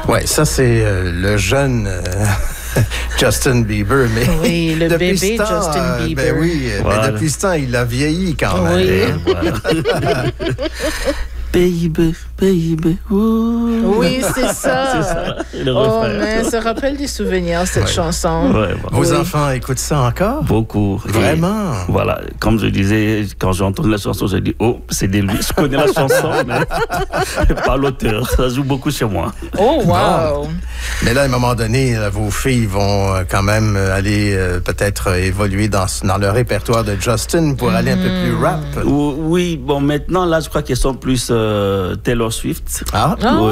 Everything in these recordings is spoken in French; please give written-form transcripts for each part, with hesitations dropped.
Ouais, ça c'est le jeune Justin Bieber, mais oui, le depuis bébé ce temps, Justin Bieber. Ben oui, voilà. Mais depuis ce temps, il a vieilli quand même. Oui. Voilà. Baby, baby, ooh. Oui, c'est ça. C'est ça, le Oh, refrain. mais ça rappelle des souvenirs, cette chanson. Ouais, voilà. Vos Oui. enfants écoutent ça encore? Beaucoup. Et Vraiment? voilà, comme je disais, quand j'ai entendu la chanson, j'ai dit, oh, c'est de lui. Je connais la chanson, mais pas l'auteur. Ça joue beaucoup chez moi. Oh, wow. Bon. Mais là, à un moment donné, là, vos filles vont quand même aller peut-être évoluer dans leur répertoire de Justin pour aller un peu plus rap. Oui, bon, maintenant, là, je crois qu'elles sont plus Taylor Swift. Ah?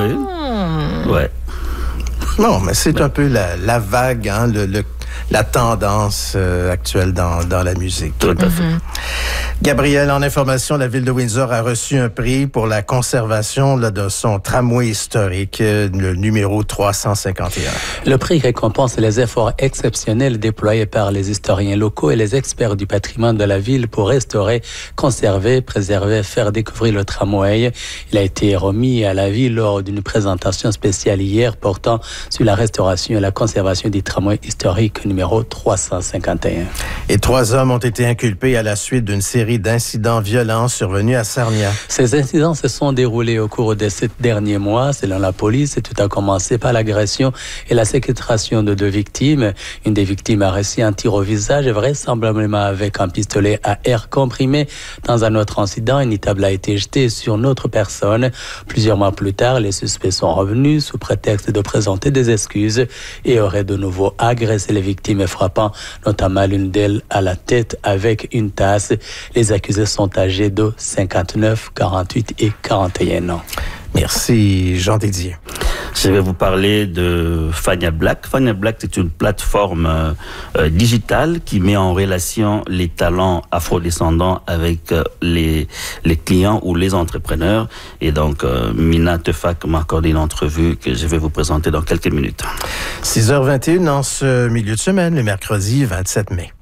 Oui. Ouais. Non, mais c'est un peu la vague, hein, la tendance actuelle dans la musique. Tout à fait. Gabriel, en information, la ville de Windsor a reçu un prix pour la conservation là, de son tramway historique, le numéro 351. Le prix récompense les efforts exceptionnels déployés par les historiens locaux et les experts du patrimoine de la ville pour restaurer, conserver, préserver, faire découvrir le tramway. Il a été remis à la ville lors d'une présentation spéciale hier portant sur la restauration et la conservation du tramway historique numéro 351. Et 3 hommes ont été inculpés à la suite d'une série d'incidents violents survenus à Sarnia. Ces incidents se sont déroulés au cours de ces derniers mois. Selon la police, tout a commencé par l'agression et la séquestration de 2 victimes. Une des victimes a reçu un tir au visage, vraisemblablement avec un pistolet à air comprimé. Dans un autre incident, une table a été jetée sur une autre personne. Plusieurs mois plus tard, les suspects sont revenus sous prétexte de présenter des excuses et auraient de nouveau agressé les victimes, frappant notamment l'une d'elles à la tête avec une tasse. Les accusés sont âgés de 59, 48 et 41 ans. Merci, Jean Didier. Je vais vous parler de Fania Black. Fania Black, c'est une plateforme digitale qui met en relation les talents afrodescendants avec les clients ou les entrepreneurs. Et donc, Mina Tefak m'a accordé une entrevue que je vais vous présenter dans quelques minutes. 6h21 en ce milieu de semaine, le mercredi 27 mai.